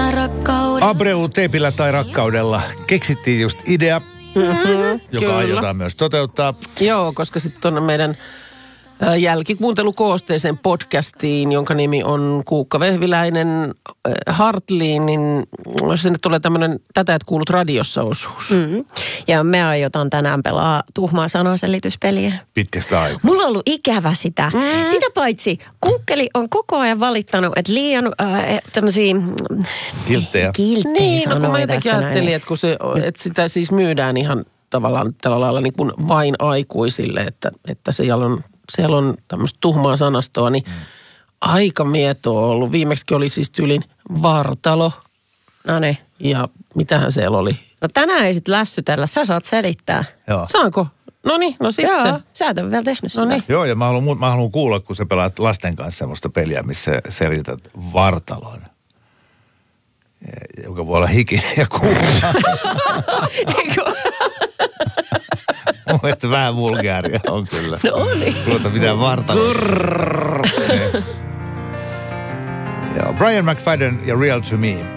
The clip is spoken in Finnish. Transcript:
Abreu teipillä tai rakkaudella keksittiin just idea, joka kyllä. aiotaan myös toteuttaa. Joo, koska sitten tuonne meidän jälkikuuntelukoosteeseen podcastiin, jonka nimi on Kuukka Vehviläinen Hartliin, niin sinne tulee tämmöinen tätä et kuulut radiossa -osuus. Ja me aiotaan tänään pelaa tuhmaa sanaselityspeliä. Pitkästä aikaa. Mulla on ollut ikävä sitä. Sitä paitsi Kuukkeli on koko ajan valittanut, että liian tämmöisiä Kilttejä. Niin, no kun mä sanoja jotenkin tässä ajattelin, näin. että sitä siis myydään ihan tavallaan tällä lailla niin kuin vain aikuisille, että siellä on tämmöistä tuhmaa sanastoa, niin aika mietoa ollut. Viimeksi oli siis tyylin vartalo. No niin. Ja mitähän siellä oli? No tänään ei sit lässytellä, sä saat selittää. Joo. Saanko? No niin, no sitten. Joo, sä et ole vielä tehnyt sitä. No niin. Joo, ja mä haluan kuulla, kun sä pelaat lasten kanssa semmoista peliä, missä selität vartalon. Joka voi olla hikinen ja kuuma. Mun mielestä vähän vulgaaria on kyllä. No niin. Kuulta mitään vartaloa. Joo, Brian McFadden ja Real to Me.